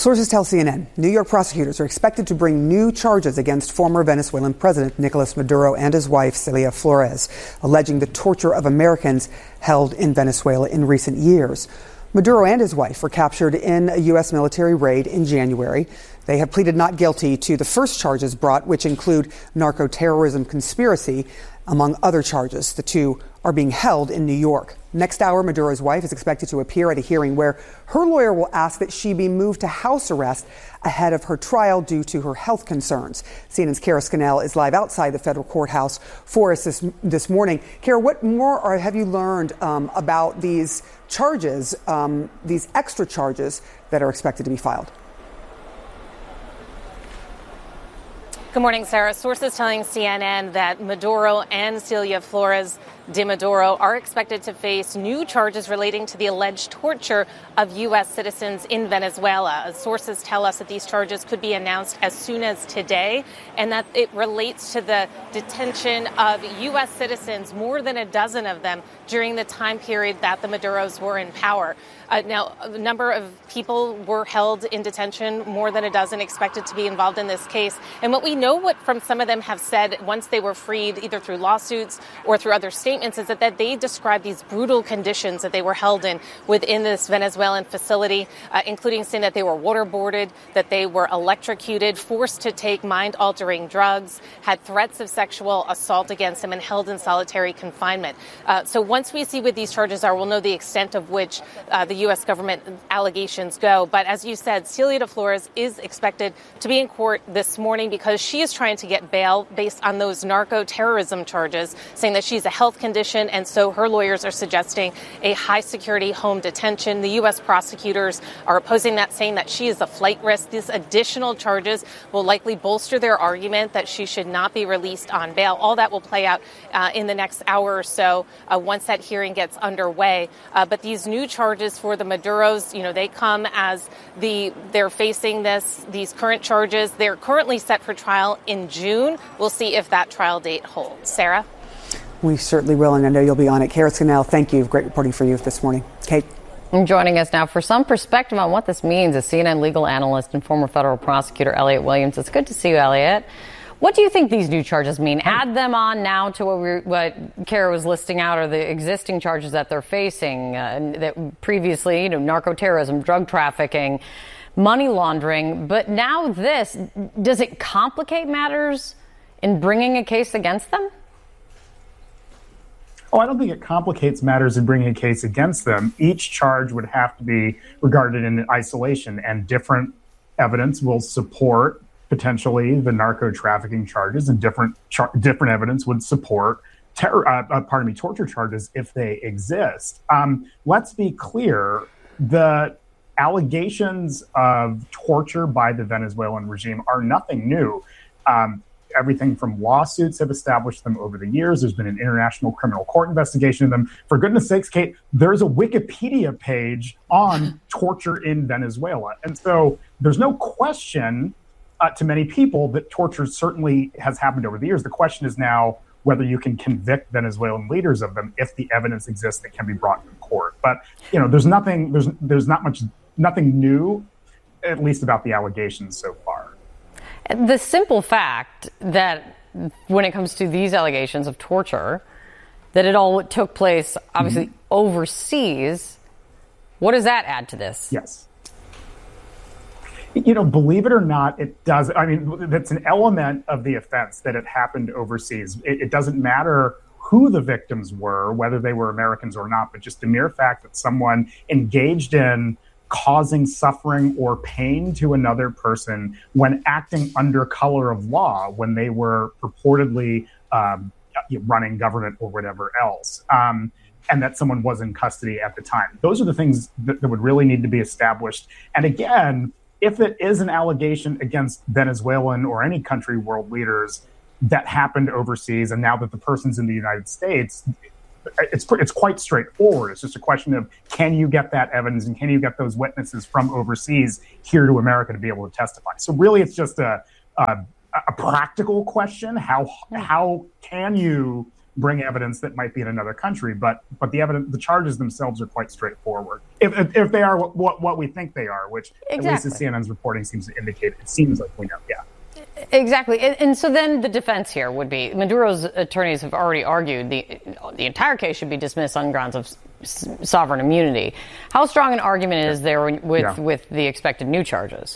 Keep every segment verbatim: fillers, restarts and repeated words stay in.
Sources tell C N N New York prosecutors are expected to bring new charges against former Venezuelan President Nicolas Maduro and his wife, Celia Flores, alleging the torture of Americans held in Venezuela in recent years. Maduro and his wife were captured in a U S military raid in January. They have pleaded not guilty to the first charges brought, which include narco-terrorism conspiracy, among other charges. The two are being held in New York. Next hour, Maduro's wife is expected to appear at a hearing where her lawyer will ask that she be moved to house arrest ahead of her trial due to her health concerns. C N N's Kara Scannell is live outside the federal courthouse for us this, this morning. Kara, what more are, have you learned um, about these charges, um, these extra charges that are expected to be filed? Good morning, Sarah. Sources telling C N N that Maduro and Celia Flores de Maduro are expected to face new charges relating to the alleged torture of U S citizens in Venezuela. Sources tell us that these charges could be announced as soon as today, and that it relates to the detention of U S citizens, more than a dozen of them, during the time period that the Maduros were in power. Uh, now, a number of people were held in detention, more than a dozen expected to be involved in this case. And what we know what from some of them have said once they were freed, either through lawsuits or through other statements, is that, that they described these brutal conditions that they were held in within this Venezuelan facility, uh, including saying that they were waterboarded, that they were electrocuted, forced to take mind-altering drugs, had threats of sexual assault against them, and held in solitary confinement. Uh, so once we see what these charges are, we'll know the extent of which uh, the U S government allegations go. But as you said, Celia de Flores is expected to be in court this morning because she is trying to get bail based on those narco-terrorism charges, saying that she's a health condition, and so her lawyers are suggesting a high-security home detention. The U S prosecutors are opposing that, saying that she is a flight risk. These additional charges will likely bolster their argument that she should not be released on bail. All that will play out uh, in the next hour or so uh, once that hearing gets underway. Uh, but these new charges for the Maduros, you know, they come as the they're facing this these current charges. They're currently set for trial in June. We'll see if that trial date holds. Sarah? We certainly will, and I know you'll be on it. Kara Scannell, thank you. Great reporting for you this morning. Kate? And joining us now for some perspective on what this means is C N N legal analyst and former federal prosecutor Elliot Williams. It's good to see you, Elliot. What do you think these new charges mean? Add them on now to what, we, what Kara was listing out, or the existing charges that they're facing, uh, that previously, you know, narco-terrorism, drug trafficking, money laundering. But now this, does it complicate matters in bringing a case against them? Oh, I don't think it complicates matters in bringing a case against them. Each charge would have to be regarded in isolation, and different evidence will support potentially the narco trafficking charges, and different char- different evidence would support terror, uh, uh, pardon me, torture charges if they exist. Um, let's be clear: the allegations of torture by the Venezuelan regime are nothing new. Um, Everything from lawsuits have established them over the years. There's been an international criminal court investigation of them. For goodness sakes, Kate, there's a Wikipedia page on torture in Venezuela. And so there's no question uh, to many people that torture certainly has happened over the years. The question is now whether you can convict Venezuelan leaders of them if the evidence exists that can be brought to court. But, you know, there's nothing, there's there's not much, nothing new, at least about the allegations so far. The simple fact that when it comes to these allegations of torture, that it all took place, obviously, mm-hmm. overseas, what does that add to this? Yes. You know, believe it or not, it does. I mean, that's an element of the offense that it happened overseas. It, it doesn't matter who the victims were, whether they were Americans or not, but just the mere fact that someone engaged in causing suffering or pain to another person when acting under color of law, when they were purportedly um, running government or whatever else, um, and that someone was in custody at the time. Those are the things that, that would really need to be established. And again, if it is an allegation against Venezuelan or any country world leaders that happened overseas, and now that the person's in the United States, It's it's quite straightforward. It's just a question of, can you get that evidence and can you get those witnesses from overseas here to America to be able to testify? So really, it's just a a, a practical question. How how can you bring evidence that might be in another country, but but the evidence, the charges themselves are quite straightforward. If if, if they are what, what what we think they are, which exactly. at least as C N N's reporting seems to indicate, it seems like we know. Yeah. Exactly. And, and so then the defense here would be Maduro's attorneys have already argued the the entire case should be dismissed on grounds of s- sovereign immunity. How strong an argument is there with, yeah. with the expected new charges?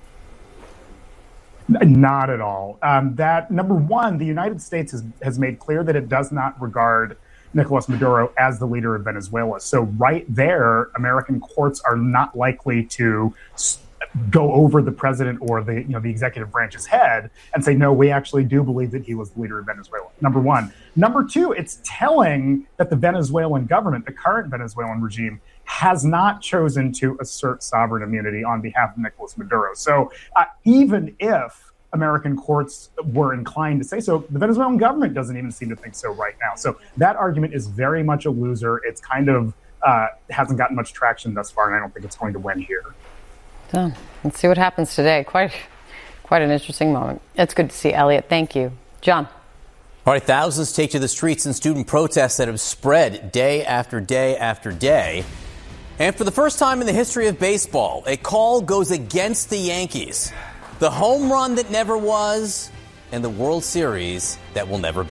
Not at all. Um, that number one, the United States has, has made clear that it does not regard Nicolas Maduro as the leader of Venezuela. So right there, American courts are not likely to go over the president or the you know the executive branch's head and say, no, we actually do believe that he was the leader of Venezuela. Number one. Number two, it's telling that the Venezuelan government, the current Venezuelan regime, has not chosen to assert sovereign immunity on behalf of Nicolas Maduro. So uh, even if American courts were inclined to say so, the Venezuelan government doesn't even seem to think so right now. So that argument is very much a loser. It's kind of uh, hasn't gotten much traction thus far, and I don't think it's going to win here. So let's see what happens today. Quite, quite an interesting moment. It's good to see Elliot. Thank you, John. All right, thousands take to the streets in student protests that have spread day after day after day. And for the first time in the history of baseball, a call goes against the Yankees. The home run that never was and the World Series that will never